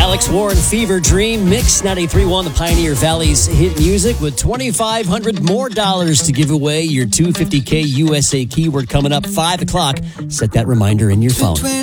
Alex Warren, Fever Dream, Mix 93.1, the Pioneer Valley's hit music with $2,500 more to give away. Your 250K USA keyword coming up 5 o'clock. Set that reminder in your phone.